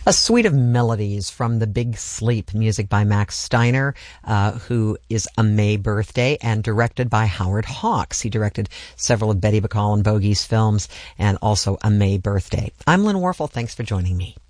A suite of melodies from The Big Sleep, music by Max Steiner, who is A May Birthday, and directed by Howard Hawks. He directed several of Betty Bacall and Bogey's films, and also A May Birthday. I'm Lynn Warfel. Thanks for joining me.